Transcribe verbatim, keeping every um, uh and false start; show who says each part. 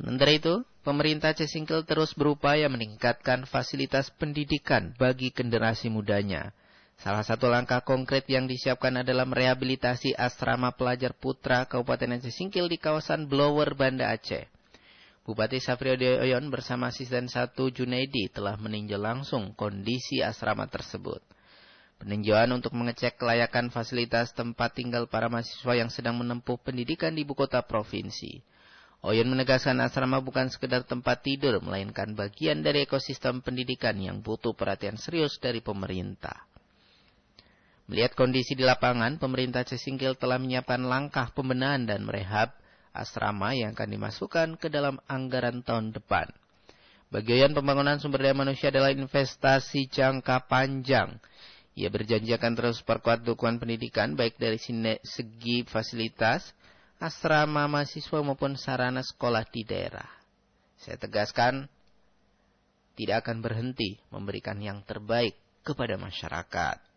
Speaker 1: Sementara itu, pemerintah Cisingkil terus berupaya meningkatkan fasilitas pendidikan bagi generasi mudanya. Salah satu langkah konkret yang disiapkan adalah merehabilitasi asrama pelajar putra Kabupaten Cisingkil di kawasan Blower, Banda Aceh. Bupati Safriodeoyon bersama Asisten satu Junaidi telah meninjau langsung kondisi asrama tersebut. Peninjauan untuk mengecek kelayakan fasilitas tempat tinggal para mahasiswa yang sedang menempuh pendidikan di ibu kota provinsi. Oyon menegaskan asrama bukan sekedar tempat tidur, melainkan bagian dari ekosistem pendidikan yang butuh perhatian serius dari pemerintah. Melihat kondisi di lapangan, pemerintah Cisingkil telah menyiapkan langkah pembenahan dan merehab asrama yang akan dimasukkan ke dalam anggaran tahun depan. Bagi Oyon, pembangunan sumber daya manusia adalah investasi jangka panjang. Ia berjanji akan terus perkuat dukungan pendidikan baik dari segi fasilitas, asrama mahasiswa maupun sarana sekolah di daerah. Saya tegaskan, tidak akan berhenti memberikan yang terbaik kepada masyarakat.